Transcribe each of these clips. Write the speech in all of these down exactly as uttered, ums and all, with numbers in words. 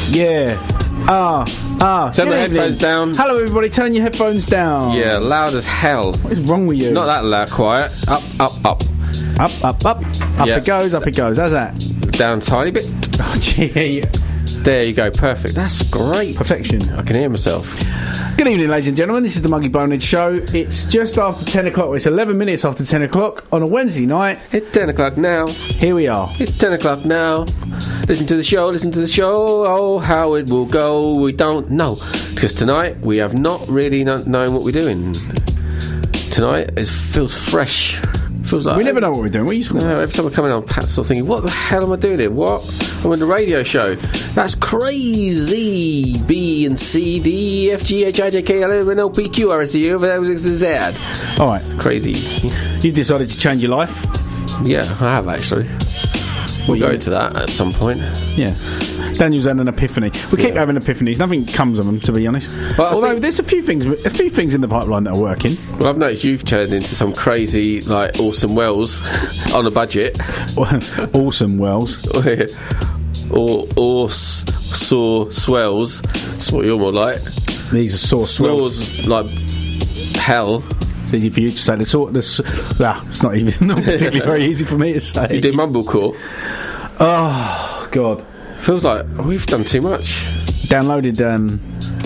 Yeah. Ah, ah. Turn the headphones down. Hello, everybody. Turn your headphones down. Yeah, loud as hell. What is wrong with you? Not that loud, quiet. Up, up, up. Up, up, up. Up Yeah. it goes, up it goes. How's that? Down a tiny bit. Oh, gee. There you go, perfect. That's great. Perfection. I can hear myself. Good evening, ladies and gentlemen. This is the Muggy Bonehead Show. It's just after ten o'clock. Well, it's eleven minutes after ten o'clock on a Wednesday night. It's ten o'clock now. Here we are. It's ten o'clock now. Listen to the show, listen to the show. Oh, how it will go, we don't know. Because tonight, we have not really not known what we're doing. Tonight, it feels fresh. Feels like We never know what we're doing. What are you talking about? No, every time I come in, I'm Pat's still thinking, what the hell am I doing here? What? I'm on the radio show. That's crazy. B and C, D, E, F, G, H, I, J, K, L, M, N, O, P, Q, R, S, T, U, V, W, X, Y, Z. All right. Crazy. You've decided to change your life? Yeah, I have actually. We'll you go mean? into that at some point. Yeah. Daniel's had an epiphany. We keep Yeah. having epiphanies. Nothing comes of them, to be honest. Well, I Although think- there's a few things, a few things in the pipeline that are working. Well, I've noticed you've turned into some crazy, like, Orson Welles on a budget. Awesome Wells. or or s- saw swells. That's what you're more like. These are sore swells. Snores like hell. It's easy for you to say. The sort. The s- ah, it's not even not particularly very easy for me to say. You do mumblecore. Oh God. Feels like we've done too much. Downloaded um,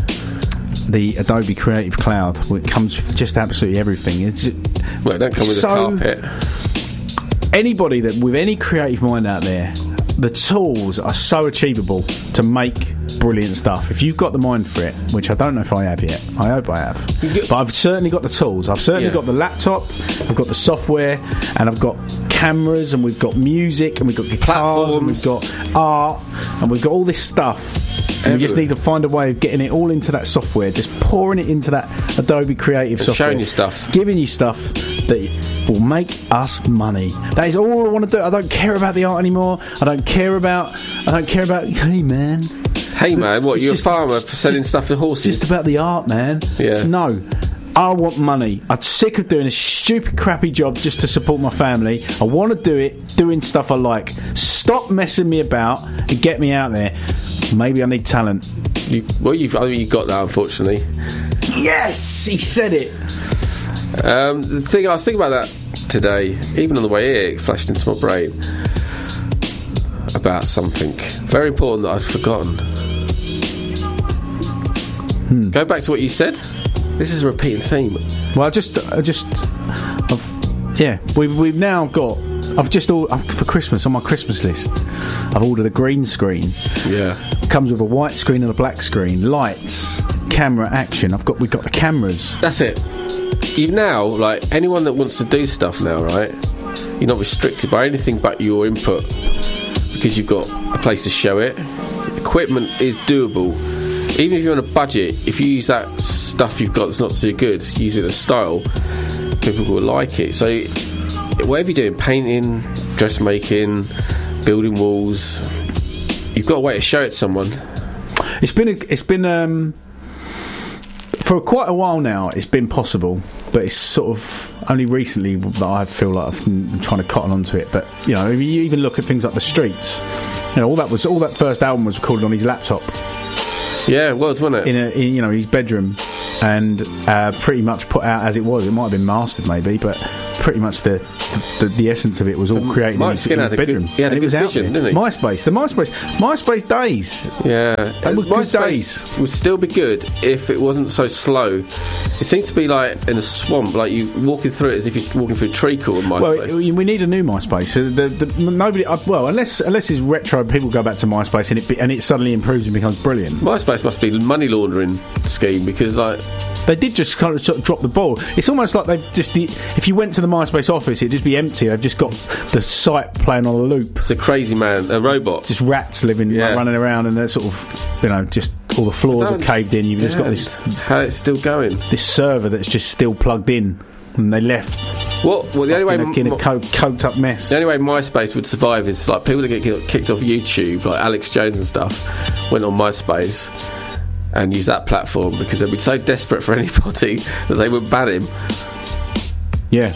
the Adobe Creative Cloud. It comes with just absolutely everything. It's Well, it don't come with So- a carpet. anybody that with any creative mind out there. The tools are so achievable to make brilliant stuff. If you've got the mind for it, which I don't know if I have yet, I hope I have. get- But I've certainly got the tools. I've certainly Yeah. got the laptop, I've got the software, and I've got cameras, and we've got music, and we've got guitars, and we've got art, and we've got all this stuff. And we just Everywhere. need to find a way of getting it all into that software, just pouring it into that Adobe Creative And software. showing you stuff. Giving you stuff that will make us money. That is all I want to do. I don't care about the art anymore. I don't care about. I don't care about. Hey man, Hey man, what? It's You're just- a farmer it's for selling just- stuff to it's horses? just about the art, man. Yeah. No. I want money. I'm sick of doing a stupid, crappy job just to support my family. I want to do it doing stuff I like. Stop messing me about and get me out there. Maybe I need talent. You, well, you've, I mean, you got that, unfortunately. Yes, he said it. Um, the thing I was thinking about that today, even on the way here, it flashed into my brain about something very important that I'd forgotten. Hmm. Go back to what you said. This is a repeating theme. Well, I just, I just, I've, yeah, we've we've now got. I've just all I've, for Christmas on my Christmas list. I've ordered a green screen. Yeah. Comes with a white screen and a black screen, lights, camera, action. I've got we've got the cameras. That's it. You've now, like, anyone that wants to do stuff now, right? You're not restricted by anything but your input because you've got a place to show it. Equipment is doable. Even if you're on a budget, if you use that stuff you've got that's not so good, use it as style, people will like it. So, whatever you're doing, painting, dressmaking, building walls, you've got a way to show it to someone. It's been a, it's been um, for quite a while now. It's been possible, but it's sort of only recently that I feel like I've been trying to cotton onto it. But you know, if you even look at things like The Streets, you know, all that was all that first album was recorded on his laptop. Yeah, it was, wasn't it? in, a, in you know his bedroom, and uh, pretty much put out as it was. It might have been mastered maybe, but pretty much the the, the essence of it was all So created Mike in his, Skinner in his had a good- bedroom. he had a And it good was out vision, there. didn't he? MySpace, the MySpace, MySpace days. Yeah, They were good MySpace days. would still be good if it wasn't so slow. It seems to be like in a swamp, like you walking through it as if you're walking through treacle on Well, MySpace. it- we need a new MySpace. So the, the, nobody, uh, well, unless unless it's retro, people go back to MySpace and it be, and it suddenly improves and becomes brilliant. MySpace must be a money laundering scheme because, like, They did just kind of sort of drop the ball. It's almost like they've just the, if you went to the MySpace office, it'd just be empty. They've just got the site playing on a loop. it's a crazy man, a robot. Just rats living, Yeah. like, running around, and they're sort of, you know, just all the floors are Don't- caved in. You've just got Yeah, this How it's still going? this server that's just still plugged in, and they left What? Well, the only way in a, in a m- co- coked up mess. the only way MySpace would survive is like people that get ki- kicked off YouTube, like Alex Jones and stuff, went on MySpace and used that platform because they'd be so desperate for anybody that they would ban him. Yeah,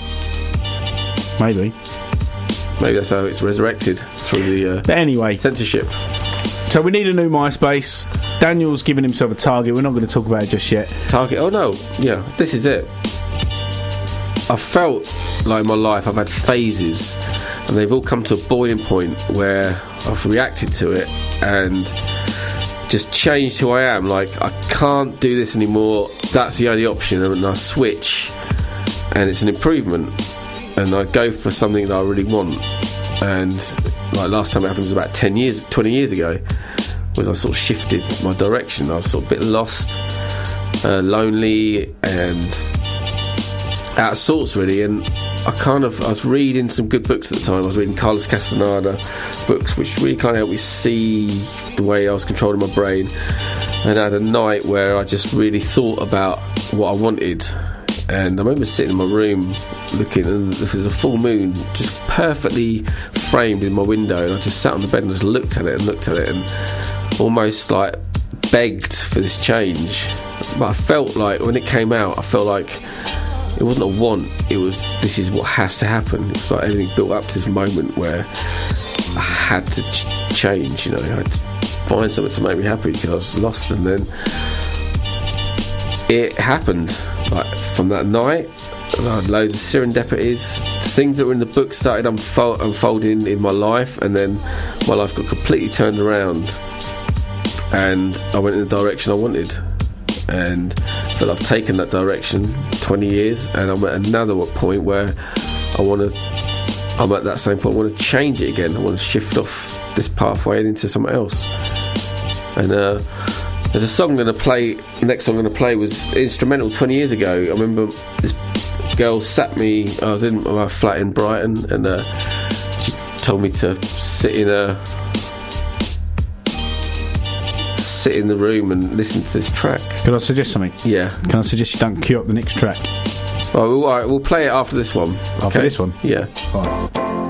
maybe. Maybe that's how it's resurrected through the uh, But anyway, censorship. So we need a new MySpace. Daniel's giving himself a target. We're not going to talk about it just yet. Target? Oh no, yeah, this is it. I felt like in my life I've had phases, and they've all come to a boiling point where I've reacted to it and just changed who I am. Like, I can't do this anymore. That's the only option, and I switch, and it's an improvement, and I go for something that I really want. And like last time it happened was about ten years, twenty years ago, was I sort of shifted my direction. I was sort of a bit lost, uh, lonely, and out of sorts really. And I kind of I was reading some good books at the time. I was reading Carlos Castaneda books, which really kind of helped me see the way I was controlling my brain. And I had a night where I just really thought about what I wanted. And I remember sitting in my room looking, and there's a full moon just perfectly framed in my window, and I just sat on the bed and just looked at it and looked at it and almost like begged for this change. But I felt like when it came out, I felt like it wasn't a want, it was, this is what has to happen. It's like everything built up to this moment where I had to ch- change, you know, I had to find something to make me happy because I was lost. And then it happened. Like from that night, I had loads of serendipities, things that were in the book started unfold, unfolding in my life, and then my life got completely turned around, and I went in the direction I wanted. And I feel I've taken that direction twenty years, and I'm at another point where I want to. I'm at that same point. I want to change it again. I want to shift off this pathway and into something else. And uh, there's a song I'm going to play. The next song I'm going to play was instrumental twenty years ago. I remember this girl sat me. I was in my flat in Brighton, and uh, she told me to sit in a sit in the room and listen to this track. Can I suggest something? Yeah. Can I suggest you don't queue up the next track? All right, we'll, all right, we'll play it after this one. After okay? this one? Yeah. All right.